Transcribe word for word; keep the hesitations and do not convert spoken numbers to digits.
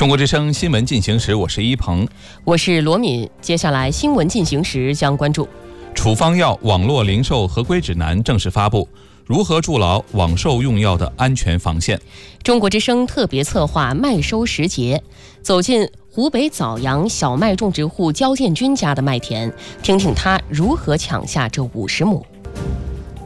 中国之声新闻进行时，我是一鹏， 我是罗敏。接下来新闻进行时将关注： 处方药网络零售合规指南正式发布，如何筑牢网售用药的安全防线？ 中国之声特别策划麦收时节，走进湖北枣阳小麦种植户焦建军家的麦田，听听他如何抢下这五十亩。